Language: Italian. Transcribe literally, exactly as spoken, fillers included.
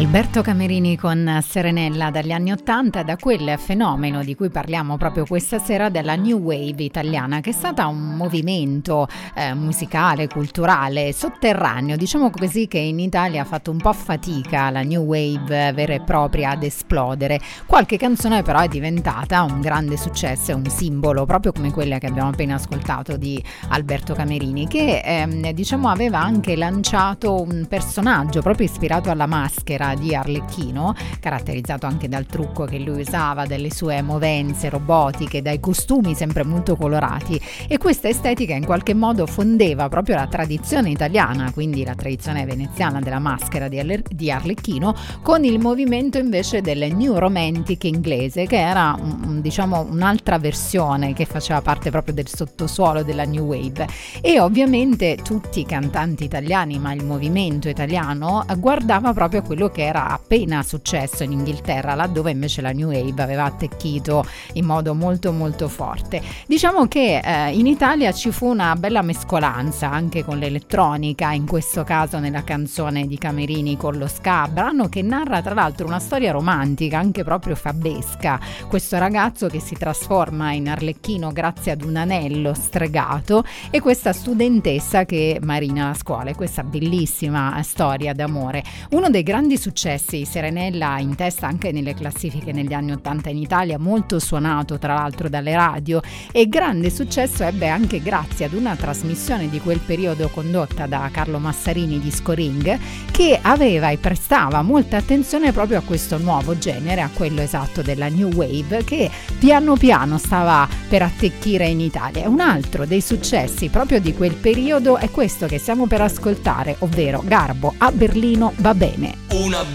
Alberto Camerini con Serenella dagli anni ottanta, da quel fenomeno di cui parliamo proprio questa sera, della New Wave italiana, che è stata un movimento eh, musicale, culturale, sotterraneo, diciamo così, che in Italia ha fatto un po' fatica la New Wave vera e propria ad esplodere. Qualche canzone però è diventata un grande successo e un simbolo, proprio come quella che abbiamo appena ascoltato di Alberto Camerini, che ehm, diciamo aveva anche lanciato un personaggio proprio ispirato alla maschera di Arlecchino, caratterizzato anche dal trucco che lui usava, dalle sue movenze robotiche, dai costumi sempre molto colorati, e questa estetica in qualche modo fondeva proprio la tradizione italiana, quindi la tradizione veneziana della maschera di, Arle- di Arlecchino, con il movimento invece del New Romantic inglese, che era un, diciamo un'altra versione che faceva parte proprio del sottosuolo della New Wave. E ovviamente tutti i cantanti italiani, ma il movimento italiano guardava proprio a quello che era appena successo in Inghilterra, laddove invece la New Wave aveva attecchito in modo molto molto forte. Diciamo che eh, in Italia ci fu una bella mescolanza anche con l'elettronica, in questo caso nella canzone di Camerini con lo ska, brano che narra tra l'altro una storia romantica anche proprio fabbesca. Questo ragazzo che si trasforma in Arlecchino grazie ad un anello stregato, e questa studentessa che marina la scuola, e questa bellissima storia d'amore. Uno dei grandi successi, Serenella in testa anche nelle classifiche negli anni ottanta in Italia, molto suonato tra l'altro dalle radio, e grande successo ebbe anche grazie ad una trasmissione di quel periodo condotta da Carlo Massarini di Scoring, che aveva e prestava molta attenzione proprio a questo nuovo genere, a quello esatto della New Wave, che piano piano stava per attecchire in Italia. Un altro dei successi proprio di quel periodo è questo che stiamo per ascoltare, ovvero Garbo a Berlino va bene. Una